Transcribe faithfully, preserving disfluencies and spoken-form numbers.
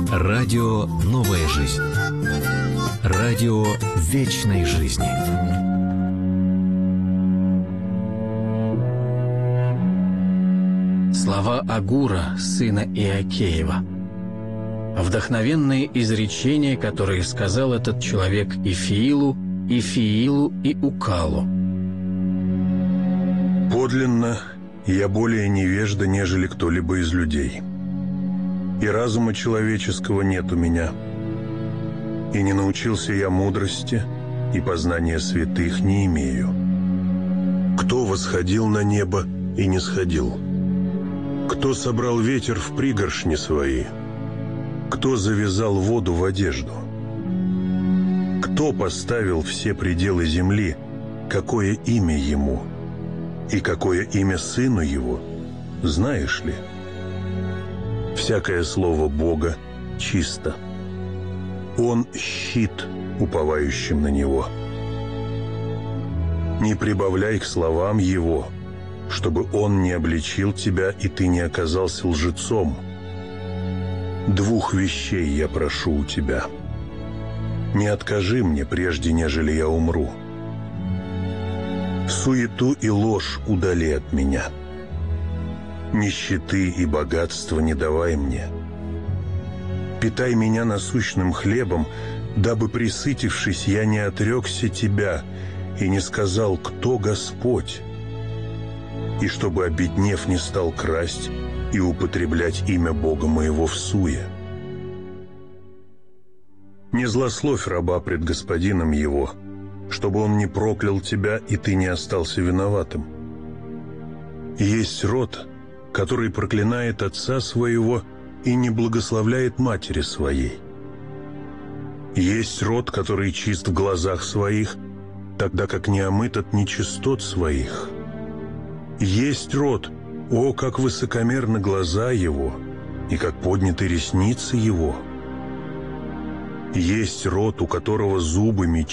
Радио «Новая жизнь». Радио вечной жизни. Слова Агура, сына Иокеева. Вдохновенные изречения, которые сказал этот человек Ифиилу, Ифиилу и Укалу. Подлинно, я более невежда, нежели кто-либо из людей. И разума человеческого нет у меня. И не научился я мудрости, и познания святых не имею. Кто восходил на небо и не сходил? Кто собрал ветер в пригоршни свои? Кто завязал воду в одежду? Кто поставил все пределы земли? Какое имя ему? И какое имя сыну его? Знаешь ли? Всякое слово Бога чисто. Он щит уповающим на Него. Не прибавляй к словам Его, чтобы Он не обличил тебя, и ты не оказался лжецом. Двух вещей я прошу у тебя. Не откажи мне, прежде нежели я умру. Суету и ложь удали от меня. Нищеты и богатства не давай мне. Питай меня насущным хлебом, дабы, присытившись, я не отрекся тебя и не сказал, кто Господь, и чтобы, обеднев, не стал красть и употреблять имя Бога моего всуе. Не злословь раба пред господином его, чтобы он не проклял тебя, и ты не остался виноватым. Есть род, который проклинает отца своего и не благословляет матери своей. Есть род, который чист в глазах своих, тогда как не омыт от нечистот своих. Есть род, о, как высокомерны глаза его, и как подняты ресницы его. Есть род, у которого зубы мечи,